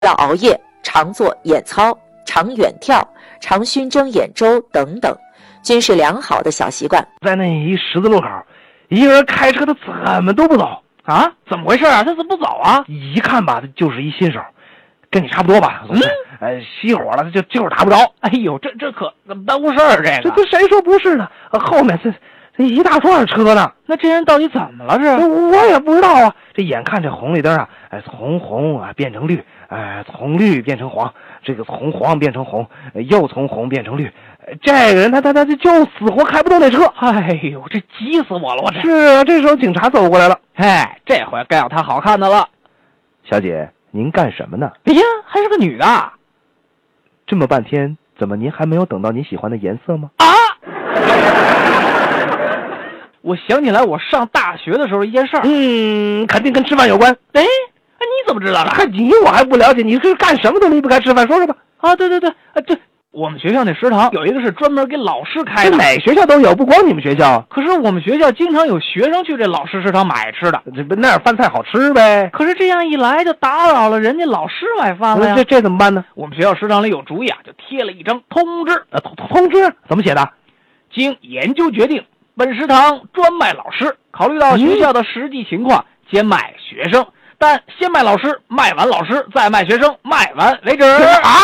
要熬夜，常做眼操，常远眺，常熏蒸眼周等等，均是良好的小习惯。 在那一十字路口，一个人开车他怎么都不走啊？怎么回事啊？他怎么不走啊？ 一看吧，就是一新手，跟你差不多吧。熄火了，他就是打不着。 哎呦，这可怎么耽误事儿？ 这谁说不是呢？后面这一大串车呢。 那这人到底怎么了？ 我也不知道啊。这眼看这红绿灯啊，从红啊变成绿，从绿变成黄，这个从黄变成红，又从红变成绿。这个人他就死活开不动那车。 哎呦，这急死我了！ 是啊，这时候警察走过来了。 这回该有他好看的了。 小姐，您干什么呢？ 哎呀，还是个女的。 这么半天，怎么您还没有等到您喜欢的颜色吗？ 啊！我想起来我上大学的时候一件事儿。 肯定跟吃饭有关。 你怎么知道的？ 你我还不了解，你是干什么都离不开吃饭，说说吧。 啊，对，这我们学校那食堂有一个是专门给老师开的。 哪学校都有，不光你们学校。 可是我们学校经常有学生去这老师食堂买吃的， 这不那饭菜好吃呗。 可是这样一来就打扰了人家老师买饭了呀。 这怎么办呢？ 我们学校食堂里有主意啊，就贴了一张通知。 通知怎么写的？ 经研究决定，本食堂专卖老师，考虑到学校的实际情况，先卖学生，但先卖老师，卖完老师再卖学生，卖完为止。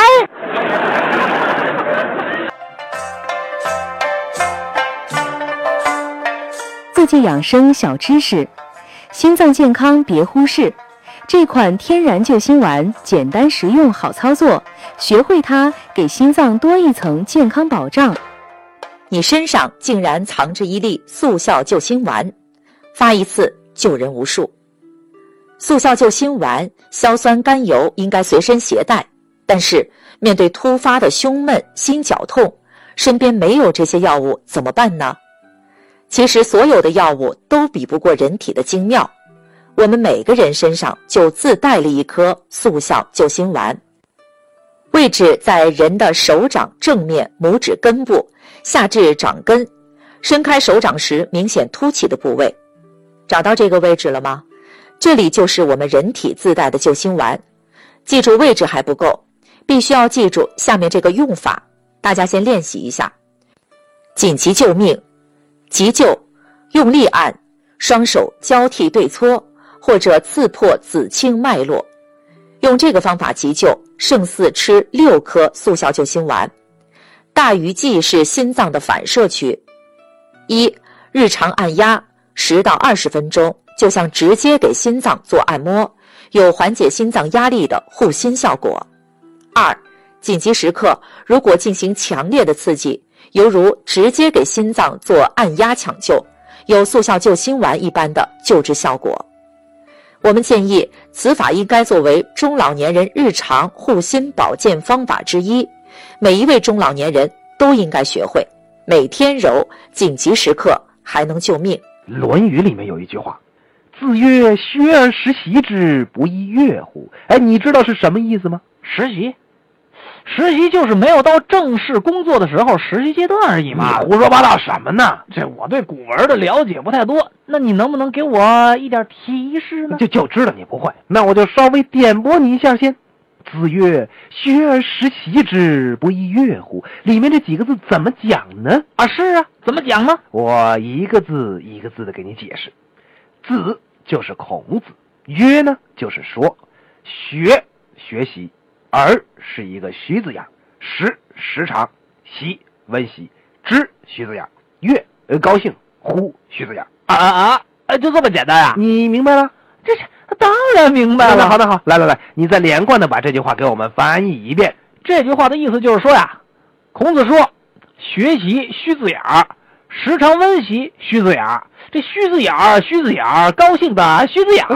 自己养生小知识：心脏健康别忽视，这款天然救心丸简单实用好操作，学会它给心脏多一层健康保障。 你身上竟然藏着一粒速效救心丸，发一次救人无数。速效救心丸、硝酸甘油应该随身携带，但是面对突发的胸闷、心绞痛，身边没有这些药物怎么办呢？其实所有的药物都比不过人体的精妙，我们每个人身上就自带了一颗速效救心丸，位置在人的手掌正面拇指根部，下至掌根，伸开手掌时明显凸起的部位。找到这个位置了吗？这里就是我们人体自带的救心丸。记住位置还不够，必须要记住下面这个用法，大家先练习一下。紧急救命，急救，用力按，双手交替对搓，或者刺破子清脉络。用这个方法急救，胜似吃6颗速效救心丸。大鱼际是心脏的反射区。1. 日常按压10到20分钟，就像直接给心脏做按摩，有缓解心脏压力的护心效果。2. 紧急时刻，如果进行强烈的刺激，犹如直接给心脏做按压抢救，有速效救心丸一般的救治效果。我们建议此法应该作为中老年人日常护心保健方法之一，每一位中老年人都应该学会，每天揉，紧急时刻还能救命。 《论语》里面有一句话，子曰：学而时习之，不亦说乎？你知道是什么意思吗？ 实习就是没有到正式工作的时候实习阶段而已嘛。 你胡说八道什么呢？ 这我对古文的了解不太多，那你能不能给我一点提示呢？ 就知道你不会，那我就稍微点拨你一下先。子曰：学而时习之，不亦说乎？里面这几个字怎么讲呢？ 是啊，怎么讲呢？ 我一个字一个字的给你解释。子就是孔子，曰呢就是说，学习，而是一个虚字眼，时常，习温习，知虚字眼，悦高兴，乎虚字眼。 就这么简单啊？ 你明白了？ 这当然明白了。 好的，来，你再连贯的把这句话给我们翻译一遍。 这句话的意思就是说呀，孔子说，学习虚字眼，时常温习虚字眼，这虚字眼，高兴的虚字眼。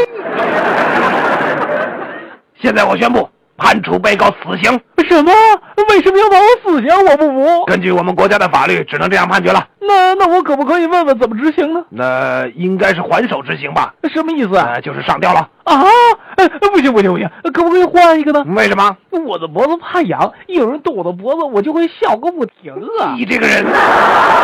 现在我宣布判处被告死刑。 什么？为什么要把我死刑？我不服。 根据我们国家的法律，只能这样判决了。 那我可不可以问问怎么执行呢？ 那应该是还手执行吧？ 什么意思啊？ 就是上吊了。 不行，可不可以换一个呢？ 为什么？ 我的脖子怕痒，有人动我的脖子，我就会笑个不停啊！ 你这个人。